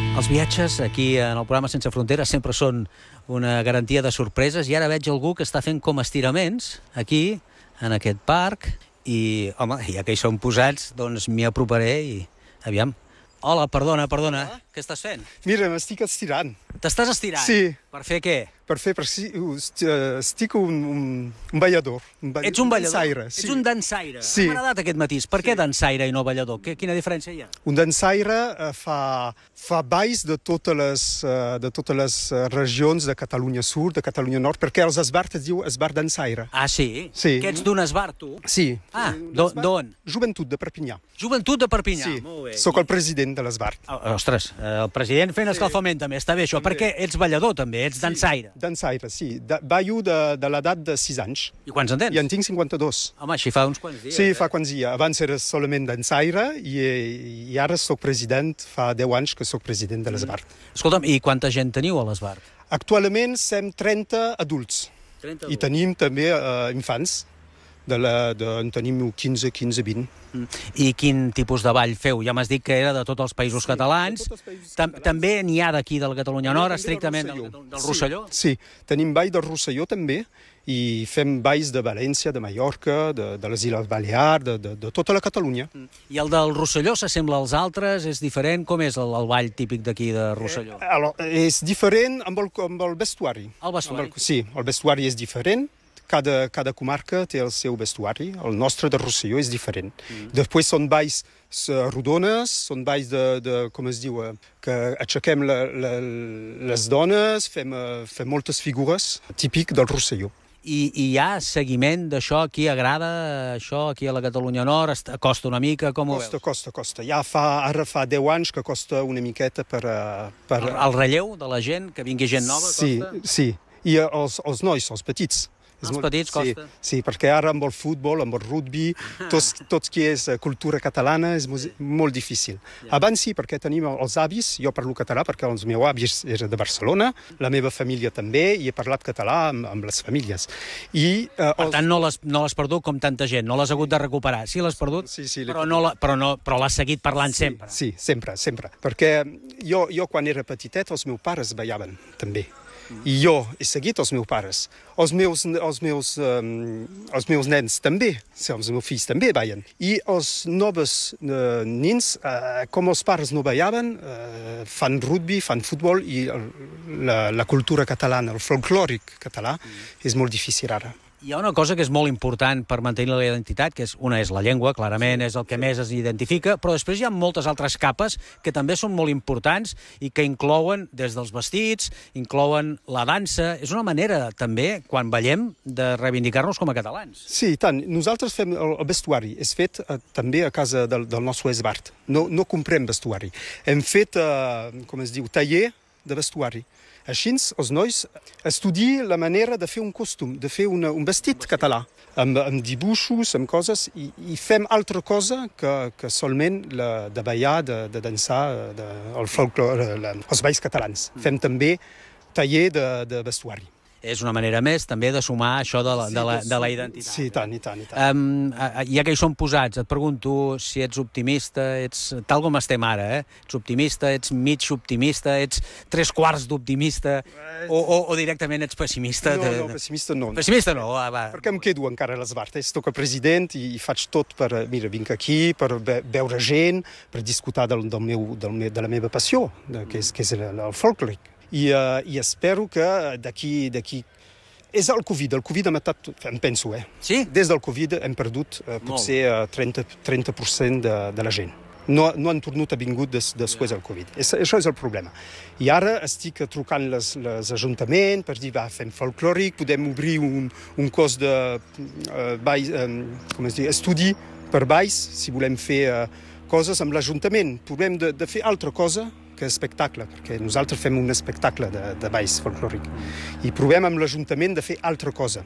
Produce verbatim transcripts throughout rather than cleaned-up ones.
Els viatges aquí en el programa Sense Fronteres sempre són una garantia de sorpreses i ara veig algú que està fent com estiraments aquí, en aquest parc, i, home, ja que hi som posats, doncs m'hi aproparé i, aviam. Hola, perdona, perdona, ah? Què estàs fent? Mira, m'estic estirant. T'estàs estirant? Sí. Per fer què? Per fer, per si, estic un, un, un ballador. Un ball... Ets un ballador? Dansaire, sí. Sí. Ets un dansaire? Sí. M'ha agradat aquest matís. Per Sí. què dansaire i no ballador? Quina diferència hi ha? Un dansaire uh, fa, fa balls de totes les, uh, de totes les uh, regions de Catalunya Sud, de Catalunya Nord, perquè els esbart es diu esbart dansaire. Ah, sí? Sí. Que ets d'un esbart, tu? Sí. Ah, d'on? Joventut de Perpinyà. Joventut de Perpinyà. Sí, Molt bé. soc el president de l'esbart. Oh, ostres, el president fent escalfament també, està bé això, També. perquè ets ballador també, ets dansaire. Sí, dansaire, sí. De, ballo de, de l'edat de sis anys. I quants en tens? I en tinc cinquanta-dos. Home, així fa uns quants dies. Sí, eh? fa quants dies. Abans era solament dansaire i, i ara soc president, fa deu anys que soc president de l'Esbart. Mm. Escolta'm, i quanta gent teniu a l'Esbart? Actualment som trenta adults. trenta I tenim també uh, infants. De la, de, en tenim quinze, quinze, vint. Mm. I quin tipus de ball feu? Ja m'has dit que era de tots els països Sí, catalans. de tots els països Tam catalans. També n'hi ha d'aquí del Catalunya Nord, També del estrictament del, Rosselló. del Rosselló? Sí, sí, tenim ball del Rosselló també i fem balls de València, de Mallorca, de, de les Illes Balears, de, de, de tota la Catalunya. Mm. I el del Rosselló s'assembla als altres? És diferent? Com és el, el ball típic d'aquí de Rosselló? Eh, alors, és diferent amb el, amb el vestuari. El vestuari? Amb el, sí, el vestuari és diferent. Cada, cada comarca té el seu vestuari. El nostre de Rosselló és diferent. Mm. Després són balls rodones, són balls de, de com es diu, que aixequem la, la, les dones, fem, fem moltes figures típic del Rosselló. I, I hi ha seguiment d'això aquí? Agrada això aquí a la Catalunya Nord? Costa una mica? Com ho Costa, veus? costa, costa. Ja fa, ara fa deu anys que costa una miqueta per... per... El, el relleu de la gent, que vingui gent nova, sí, costa? Sí, i els, els nois, els petits. Els petits costa? Sí, sí, perquè ara amb el futbol, amb el rugby, tot, tot que és cultura catalana és molt difícil. Ja. Abans sí, perquè tenim els avis, jo parlo català perquè els meus avis eren de Barcelona, la meva família també, i he parlat català amb, amb les famílies. I, uh, per els... tant, no l'has no perdut com tanta gent, no l'has hagut de recuperar. Sí, l'has perdut, sí, sí, però, no la, però, no, però l'has seguit parlant sí, sempre. Sí, sempre, sempre. Perquè jo, jo quan era petitet, els meus pares ballaven també. I jo he seguit els meus pares. Els meus, els meus, um, els meus nens també, els meus fills també ballen. I els noves uh, nens, uh, com els pares no ballaven, uh, fan rugby, fan futbol, i la, la cultura catalana, el folclòric català, mm. és molt difícil ara. Hi ha una cosa que és molt important per mantenir la identitat, que és, una és la llengua, clarament, és el que més es identifica, però després hi ha moltes altres capes que també són molt importants i que inclouen des dels vestits, inclouen la dansa. És una manera, també, quan ballem, de reivindicar-nos com a catalans. Sí, tant. Nosaltres fem el, el vestuari. És fet uh, també a casa del, del nostre esbart. No, no comprem vestuari. Hem fet, uh, com es diu, taller de vestuari. Així, els nois estudien la manera de fer un costum, de fer una, un vestit català, amb, amb dibuixos, amb coses, i, i fem altra cosa que, que solament la, de ballar, de, de dansar, de, el folklore, la, els balls catalans. Fem també taller de, de vestuari. És una manera més, també, de sumar això de la, de la, de la identitat. Sí, i tant, i tant. I tant. Um, ja que hi som posats, et pregunto si ets optimista, ets tal com estem ara, eh? Ets optimista, ets mig optimista, ets tres quarts d'optimista, o, o, o directament ets pessimista? No, de... no, pessimista no. Pessimista no, va, va. Perquè em quedo encara a l'Esbart. Soc el president i, i faig tot per... Mira, vinc aquí per ve, veure gent, per discutir del, del meu, del me, de la meva passió, de, que és, que és el, el folklore. I, uh, i espero que d'aquí... d'aquí és el Covid. El Covid ha matat, em penso, eh? Sí? Des del Covid hem perdut uh, potser uh, trenta, trenta per cent de, de la gent. No, no han tornat a vingut des, després del Covid. Es, això és el problema. I ara estic trucant les, les ajuntaments per dir, va, fem folclòric, podem obrir un, un cos de uh, balls, um, com es diu, estudi per balls, si volem fer uh, coses amb l'Ajuntament. Podem de, de fer altra cosa que espectacle, perquè nosaltres fem un espectacle de, de balls folclòric. I provem amb l'Ajuntament de fer altra cosa.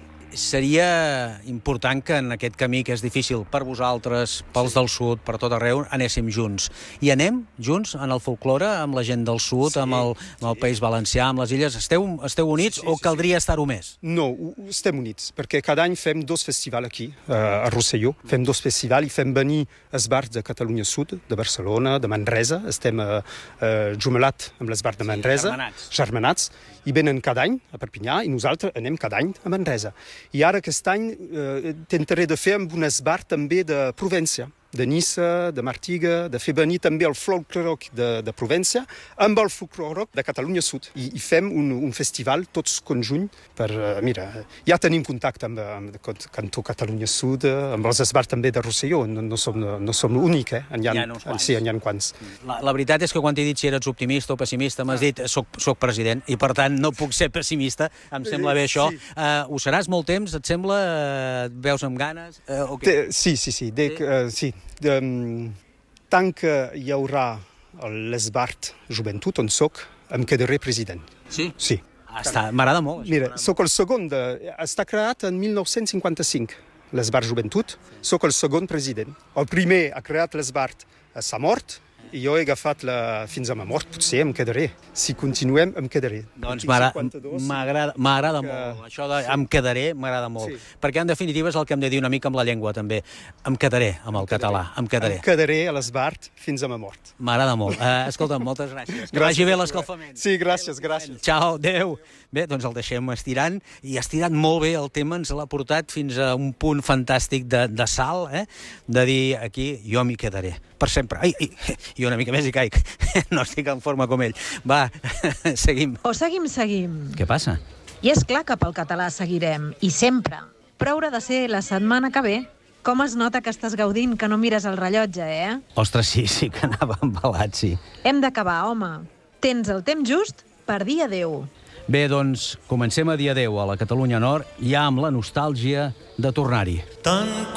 Seria important que en aquest camí, que és difícil per vosaltres, pels sí. del sud, per tot arreu, anéssim junts. I anem junts en el folklore, amb la gent del sud, sí, amb, el, amb el sí. País Valencià, amb les illes? Esteu, esteu units sí, sí, o caldria sí, sí. estar-ho més? No, estem units, perquè cada any fem dos festivals aquí, a Rosselló. Fem dos festivals i fem venir esbarts de Catalunya Sud, de Barcelona, de Manresa. Estem a, a eh, jumelat amb l'Esbart de Manresa, germanats. germanats, i venen cada any a Perpinyà i nosaltres anem cada any a Manresa. I ara aquest any eh, intentaré de fer amb un esbart també de Provença, de Niça, de Martiga, de fer venir també el folklore de, de Provença amb el folklore de Catalunya Sud. I, i fem un, un festival tots conjunt per, uh, mira, ja tenim contacte amb, amb el Cantó Catalunya Sud, amb els esbarts també de Rosselló, no, no som, no som l'únic, eh? En hi ha, Hi ha uns quants. sí, en hi ha quants. La, la veritat és que quan t'he dit si eres optimista o pessimista, m'has dit soc, soc president i per tant no puc ser pessimista, em sembla bé això. Sí. Uh, ho seràs molt temps, et sembla? Uh, et veus amb ganes? Uh, o què? De, sí, sí, sí. De, Sí? uh, sí. De, um, tant que hi haurà l'Esbart Joventut on soc, em quedaré president. Sí? Sí. Ah, està, m'agrada molt. Mira, sóc el segon, de, està creat en mil nou-cents cinquanta-cinc, l'Esbart Joventut, sóc el segon president. El primer ha creat l'Esbart a sa mort, i jo he agafat la, fins a ma mort, potser em quedaré. Si continuem, em quedaré. Doncs Tinc cinquanta-dos. m'agrada m'agrada que... molt. Això de em quedaré m'agrada molt. Sí. Perquè, en definitiva, és el que hem de dir una mica amb la llengua, també. Em quedaré amb el català. Em quedaré. Em quedaré a l'Esbart fins a ma mort. M'agrada molt. Uh, escolta'm, moltes gràcies. Que Gràcies vagi bé a tu, l'escalfament. Sí, gràcies, gràcies. Ciao, adeu. Bé, doncs el deixem estirant, i ha estirat molt bé el tema, ens l'ha portat fins a un punt fantàstic de, de salt, eh? De dir, aquí, jo m'hi quedaré, per sempre. Ai, ai, i una mica més i caic. No estic en forma com ell. Va, seguim. O seguim, seguim. Què passa? I és clar que pel català seguirem, i sempre. Però haurà de ser la setmana que ve. Com es nota que estàs gaudint, que no mires el rellotge, eh? Ostres, sí, sí que anava embalat, sí. Hem d'acabar, home. Tens el temps just per dir adeu. Bé, doncs, comencem a dir adeu a la Catalunya Nord, ja amb la nostàlgia de tornar-hi.